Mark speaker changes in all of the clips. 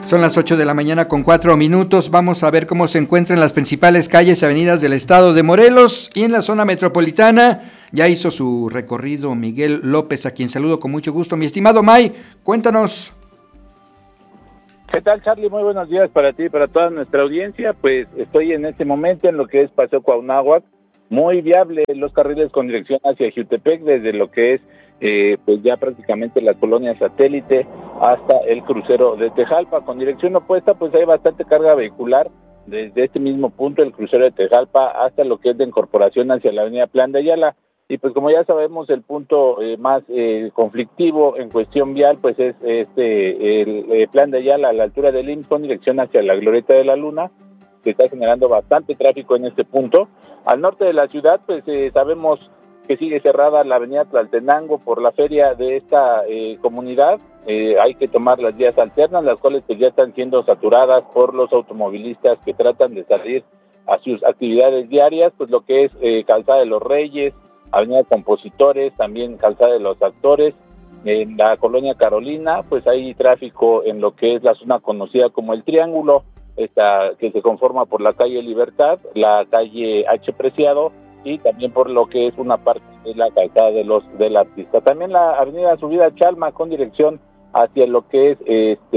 Speaker 1: Son las 8 de la mañana con 4 minutos. Vamos a ver cómo se encuentran las principales calles y avenidas del estado de Morelos y en la zona metropolitana. Ya hizo su recorrido Miguel López, a quien saludo con mucho gusto. Mi estimado May, cuéntanos.
Speaker 2: ¿Qué tal, Charlie? Muy buenos días para ti y para toda nuestra audiencia. Pues estoy en este momento en lo que es Paseo Cuauhnáhuac, muy viable los carriles con dirección hacia Jiutepec, desde lo que es pues ya prácticamente la colonia Satélite hasta el crucero de Tejalpa. Con dirección opuesta, pues hay bastante carga vehicular desde este mismo punto, el crucero de Tejalpa, hasta lo que es de incorporación hacia la avenida Plan de Ayala. Y pues como ya sabemos, el punto más conflictivo en cuestión vial, pues es el Plan de Ayala a la altura del IMSS con dirección hacia la Glorieta de la Luna, que está generando bastante tráfico en este punto. Al norte de la ciudad, pues sabemos que sigue cerrada la avenida Tlaltenango por la feria de esta comunidad. Hay que tomar las vías alternas, las cuales pues ya están siendo saturadas por los automovilistas que tratan de salir a sus actividades diarias, pues lo que es Calzada de los Reyes, Avenida Compositores, también Calzada de los Actores. En la colonia Carolina, pues hay tráfico en lo que es la zona conocida como el Triángulo, que se conforma por la calle Libertad, la calle H. Preciado, y también por lo que es una parte de la calzada del Artista. También la avenida Subida Chalma con dirección hacia lo que es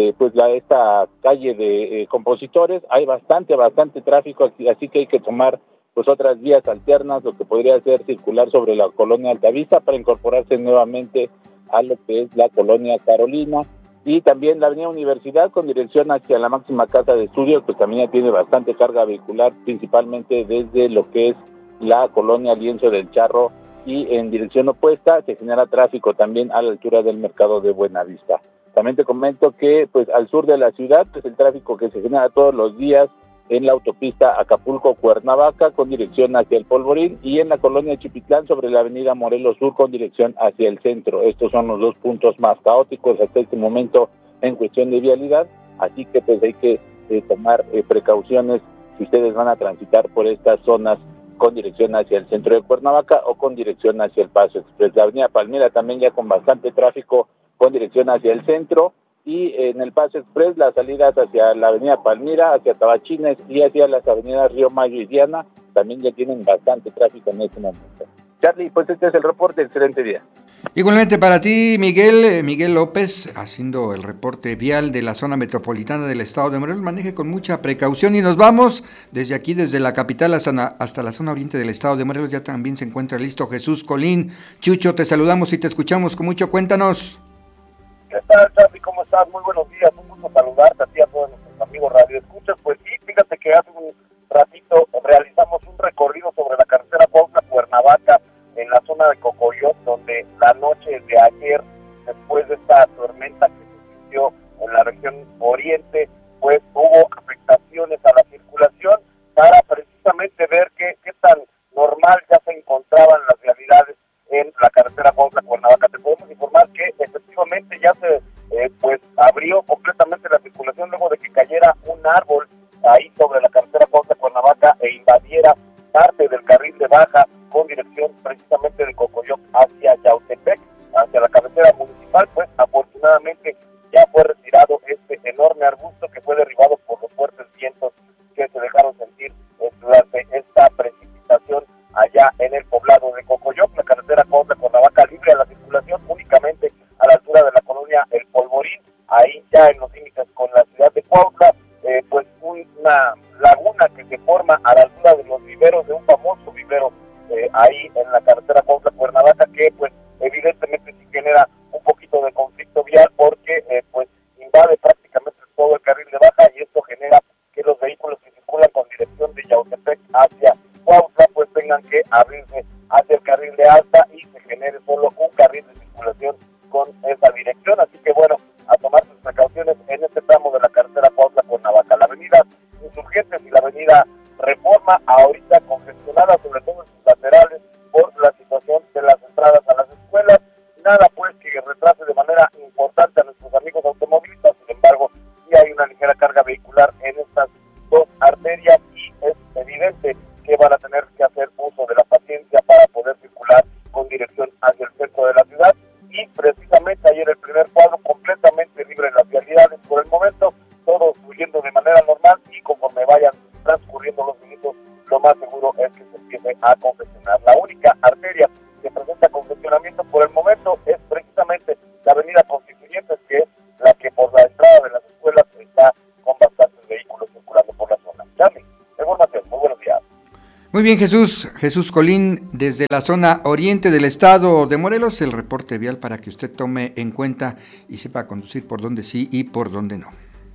Speaker 2: esta calle de Compositores. Hay bastante tráfico aquí, así que hay que tomar pues otras vías alternas, lo que podría ser circular sobre la colonia Altavista para incorporarse nuevamente a lo que es la colonia Carolina. Y también la avenida Universidad con dirección hacia la máxima casa de estudios, pues también ya tiene bastante carga vehicular, principalmente desde lo que es la colonia Lienzo del Charro, y en dirección opuesta se genera tráfico también a la altura del mercado de Buenavista. También te comento que pues al sur de la ciudad, pues el tráfico que se genera todos los días en la autopista Acapulco-Cuernavaca con dirección hacia el Polvorín, y en la colonia Chipitlán sobre la avenida Morelos Sur con dirección hacia el centro. Estos son los dos puntos más caóticos hasta este momento en cuestión de vialidad, así que pues hay que tomar precauciones si ustedes van a transitar por estas zonas con dirección hacia el centro de Cuernavaca o con dirección hacia el Paso Express. La avenida Palmira también ya con bastante tráfico con dirección hacia el centro, y en el Paso Express las salidas hacia la avenida Palmira, hacia Tabachines y hacia las avenidas Río Mayo y Diana también ya tienen bastante tráfico en este momento. Charlie, pues este es el reporte. Excelente día.
Speaker 1: Igualmente para ti, Miguel López, haciendo el reporte vial de la zona metropolitana del estado de Morelos. Maneje con mucha precaución y nos vamos desde aquí, desde la capital hasta la zona oriente del estado de Morelos. Ya también se encuentra listo Jesús Colín. Chucho, te saludamos y te escuchamos con mucho. Cuéntanos.
Speaker 3: ¿Qué tal, Charlie? ¿Cómo estás? Muy buenos días, un gusto saludarte a ti, a todos nuestros amigos Radio Escuchas. Pues sí, fíjate que hace un ratito realizamos un recorrido sobre la carretera Cuautla-Cuernavaca en la zona de Cocoyot, donde la noche de ayer, después de esta tormenta que se sintió en la región oriente, pues hubo afectaciones a la circulación para precisamente ver qué tan normal ya se encontraban las vialidades en la carretera Cuautla-Cuernavaca. Te podemos informar que efectivamente ya se pues abrió completamente la circulación luego de que cayera un árbol ahí sobre la carretera Cuautla-Cuernavaca e invadiera parte del carril de baja con dirección precisamente de Cocoyoc hacia Yautepec, hacia la cabecera municipal. Pues afortunadamente ya fue retirado este enorme arbusto que fue derribado por los fuertes vientos que se dejaron sentir durante esta precipitación allá en el poblado de Cocoyoc. La carretera Cuautla-Cuernavaca libre a la circulación únicamente a la altura de la colonia El Polvorín, ahí ya en los límites con la ciudad de Cuautla, pues una laguna que se forma a la altura de los viveros, de un famoso vivero ahí en la carretera Cuautla-Cuernavaca, que pues evidentemente sí genera un poquito de conflicto vial porque pues invade prácticamente todo el carril de baja, y esto genera que los vehículos que circulan con dirección de Yautepec hacia Cuautla pues tengan que abrirse hacia el carril de alta y se genere solo un carril de circulación con esa dirección. Así que bueno, a tomar sus precauciones en este tramo de la carretera Cuautla-Cuernavaca. La avenida Insurgentes y la avenida Reforma
Speaker 1: Muy bien, Jesús Colín, desde la zona oriente del estado de Morelos, el reporte vial para que usted tome en cuenta y sepa conducir por donde sí y por donde no.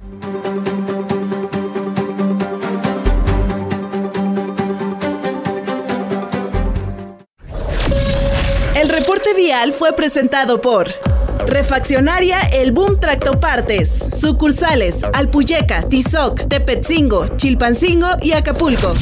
Speaker 4: El reporte vial fue presentado por Refaccionaria El Boom Tractopartes, sucursales Alpuyeca, Tizoc, Tepetzingo, Chilpancingo y Acapulco.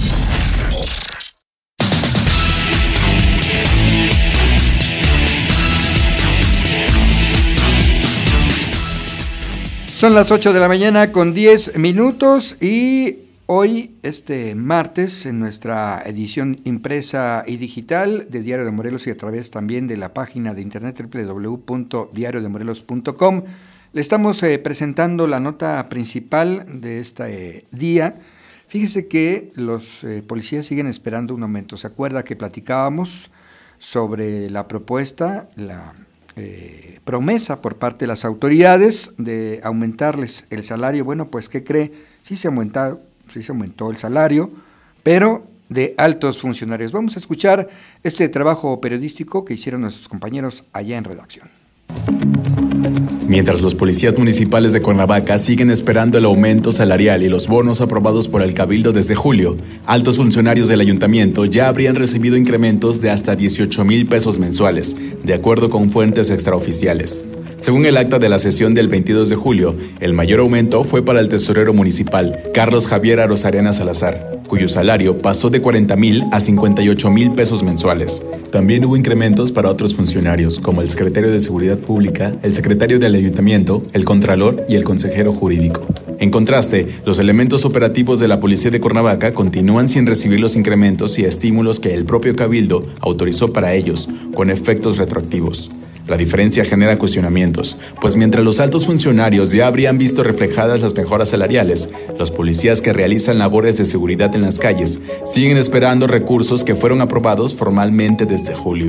Speaker 1: Son las 8 de la mañana con 10 minutos y hoy, este martes, en nuestra edición impresa y digital de Diario de Morelos y a través también de la página de internet www.diariodemorelos.com, le estamos presentando la nota principal de este día. Fíjese que los policías siguen esperando un aumento. ¿Se acuerda que platicábamos sobre la propuesta, la promesa por parte de las autoridades de aumentarles el salario? Bueno, pues ¿qué cree? Sí se aumentó el salario, pero de altos funcionarios. Vamos a escuchar este trabajo periodístico que hicieron nuestros compañeros allá en redacción.
Speaker 5: Mientras los policías municipales de Cuernavaca siguen esperando el aumento salarial y los bonos aprobados por el Cabildo desde julio, altos funcionarios del ayuntamiento ya habrían recibido incrementos de hasta 18,000 pesos mensuales, de acuerdo con fuentes extraoficiales. Según el acta de la sesión del 22 de julio, el mayor aumento fue para el tesorero municipal, Carlos Javier Arozarena Salazar, cuyo salario pasó de 40,000 a 58,000 pesos mensuales. También hubo incrementos para otros funcionarios, como el secretario de Seguridad Pública, el secretario del Ayuntamiento, el contralor y el consejero jurídico. En contraste, los elementos operativos de la Policía de Cuernavaca continúan sin recibir los incrementos y estímulos que el propio Cabildo autorizó para ellos, con efectos retroactivos. La diferencia genera cuestionamientos, pues mientras los altos funcionarios ya habrían visto reflejadas las mejoras salariales, los policías que realizan labores de seguridad en las calles siguen esperando recursos que fueron aprobados formalmente desde julio.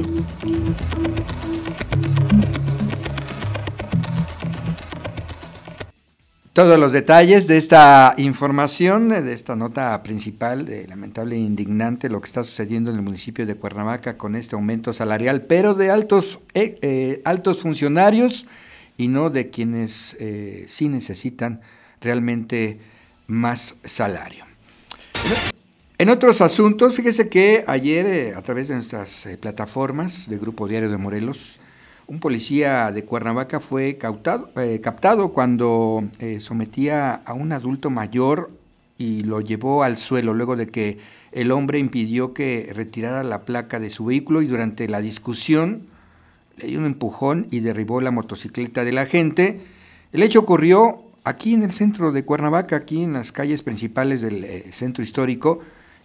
Speaker 1: Todos los detalles de esta información, de esta nota principal, de lamentable e indignante lo que está sucediendo en el municipio de Cuernavaca con este aumento salarial, pero de altos funcionarios y no de quienes sí necesitan realmente más salario. En otros asuntos, fíjese que ayer a través de nuestras plataformas de Grupo Diario de Morelos, un policía de Cuernavaca fue captado cuando sometía a un adulto mayor y lo llevó al suelo luego de que el hombre impidió que retirara la placa de su vehículo y durante la discusión le dio un empujón y derribó la motocicleta del agente. El hecho ocurrió aquí en el centro de Cuernavaca, aquí en las calles principales del centro histórico,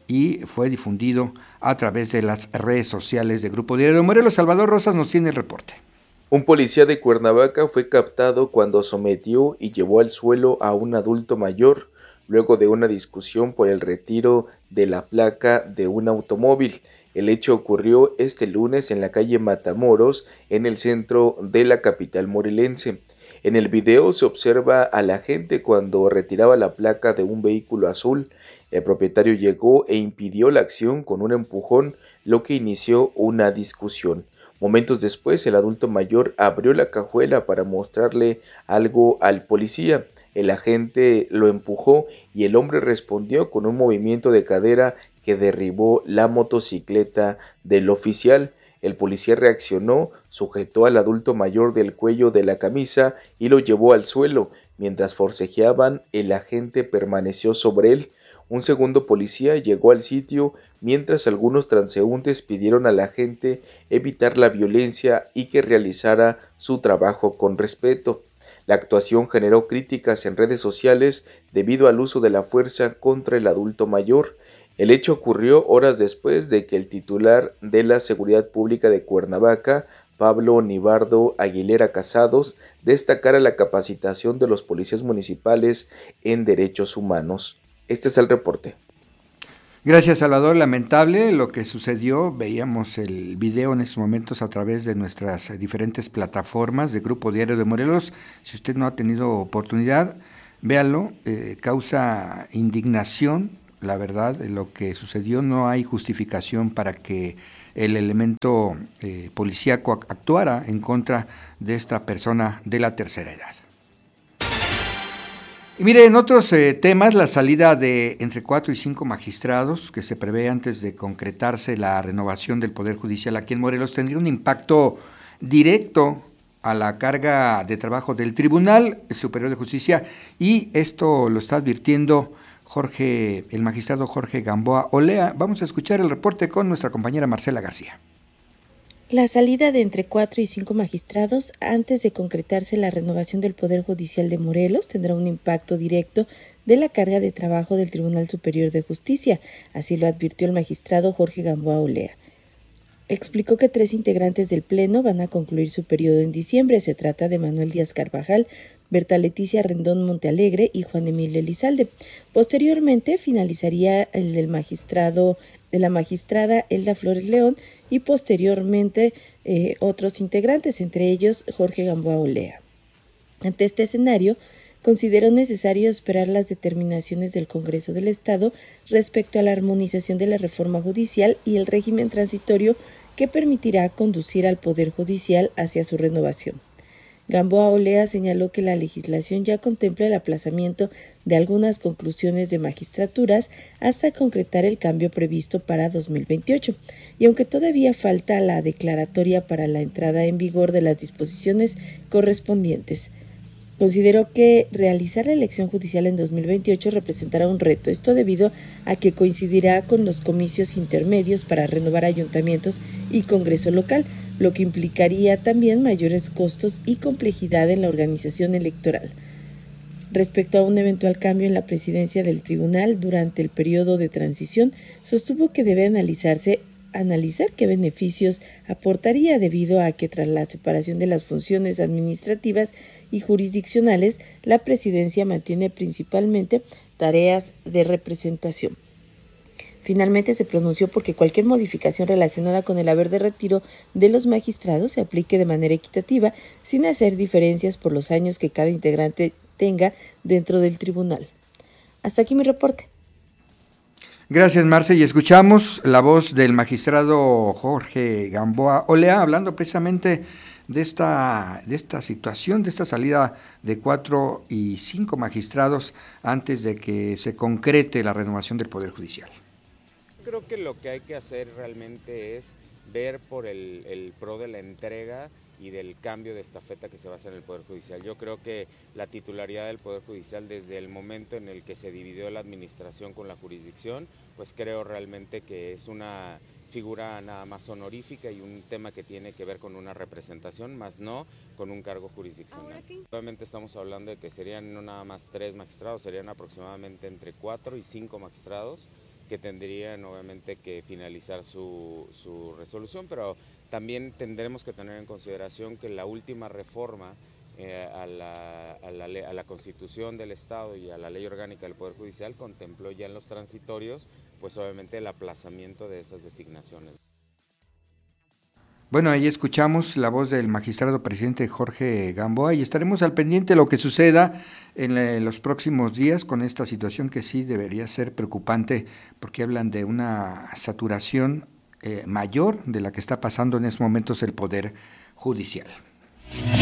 Speaker 1: y fue difundido a través de las redes sociales de Grupo Diario de Morelos. Salvador Rosas nos tiene el reporte.
Speaker 6: Un policía de Cuernavaca fue captado cuando sometió y llevó al suelo a un adulto mayor luego de una discusión por el retiro de la placa de un automóvil. El hecho ocurrió este lunes en la calle Matamoros, en el centro de la capital morelense. En el video se observa al agente cuando retiraba la placa de un vehículo azul. El propietario llegó e impidió la acción con un empujón, lo que inició una discusión. Momentos después, el adulto mayor abrió la cajuela para mostrarle algo al policía. El agente lo empujó y el hombre respondió con un movimiento de cadera que derribó la motocicleta del oficial. El policía reaccionó, sujetó al adulto mayor del cuello de la camisa y lo llevó al suelo. Mientras forcejeaban, el agente permaneció sobre él. Un segundo policía llegó al sitio mientras algunos transeúntes pidieron al agente evitar la violencia y que realizara su trabajo con respeto. La actuación generó críticas en redes sociales debido al uso de la fuerza contra el adulto mayor. El hecho ocurrió horas después de que el titular de la Seguridad Pública de Cuernavaca, Pablo Nibardo Aguilera Casados, destacara la capacitación de los policías municipales en derechos humanos. Este es el reporte.
Speaker 1: Gracias, Salvador. Lamentable lo que sucedió. Veíamos el video en estos momentos a través de nuestras diferentes plataformas de Grupo Diario de Morelos. Si usted no ha tenido oportunidad, véalo. Causa indignación la verdad, de lo que sucedió. No hay justificación para que el elemento policíaco actuara en contra de esta persona de la tercera edad. Y mire, en otros temas, la salida de entre 4 y 5 magistrados que se prevé antes de concretarse la renovación del Poder Judicial aquí en Morelos tendría un impacto directo a la carga de trabajo del Tribunal Superior de Justicia, y esto lo está advirtiendo el magistrado Jorge Gamboa Olea. Vamos a escuchar el reporte con nuestra compañera Marcela García.
Speaker 7: La salida de entre 4 y 5 magistrados antes de concretarse la renovación del Poder Judicial de Morelos tendrá un impacto directo de la carga de trabajo del Tribunal Superior de Justicia, así lo advirtió el magistrado Jorge Gamboa Olea. Explicó que 3 integrantes del Pleno van a concluir su periodo en diciembre. Se trata de Manuel Díaz Carvajal, Berta Leticia Rendón Montealegre y Juan Emilio Elizalde. Posteriormente finalizaría el de la magistrada Elda Flores León y posteriormente otros integrantes, entre ellos Jorge Gamboa Olea. Ante este escenario, consideró necesario esperar las determinaciones del Congreso del Estado respecto a la armonización de la reforma judicial y el régimen transitorio que permitirá conducir al Poder Judicial hacia su renovación. Gamboa Olea señaló que la legislación ya contempla el aplazamiento de algunas conclusiones de magistraturas hasta concretar el cambio previsto para 2028, y aunque todavía falta la declaratoria para la entrada en vigor de las disposiciones correspondientes, consideró que realizar la elección judicial en 2028 representará un reto, esto debido a que coincidirá con los comicios intermedios para renovar ayuntamientos y Congreso local, lo que implicaría también mayores costos y complejidad en la organización electoral. Respecto a un eventual cambio en la presidencia del tribunal durante el periodo de transición, sostuvo que debe analizar qué beneficios aportaría, debido a que tras la separación de las funciones administrativas y jurisdiccionales, la presidencia mantiene principalmente tareas de representación. Finalmente se pronunció porque cualquier modificación relacionada con el haber de retiro de los magistrados se aplique de manera equitativa, sin hacer diferencias por los años que cada integrante tenga dentro del tribunal. Hasta aquí mi reporte.
Speaker 1: Gracias, Marce, y escuchamos la voz del magistrado Jorge Gamboa Olea hablando precisamente de esta situación, de esta salida de 4 y 5 magistrados antes de que se concrete la renovación del Poder Judicial.
Speaker 8: Creo que lo que hay que hacer realmente es ver por el pro de la entrega y del cambio de estafeta que se va a hacer en el Poder Judicial. Yo creo que la titularidad del Poder Judicial, desde el momento en el que se dividió la administración con la jurisdicción, pues creo realmente que es una figura nada más honorífica y un tema que tiene que ver con una representación, más no con un cargo jurisdiccional. Obviamente estamos hablando de que serían no nada más 3 magistrados, serían aproximadamente entre 4 y 5 magistrados que tendrían obviamente que finalizar su resolución, pero también tendremos que tener en consideración que la última reforma a la Constitución del Estado y a la Ley Orgánica del Poder Judicial contempló ya en los transitorios, pues obviamente el aplazamiento de esas designaciones.
Speaker 1: Bueno, ahí escuchamos la voz del magistrado presidente Jorge Gamboa y estaremos al pendiente de lo que suceda en los próximos días con esta situación que sí debería ser preocupante, porque hablan de una saturación mayor de la que está pasando en estos momentos el Poder Judicial.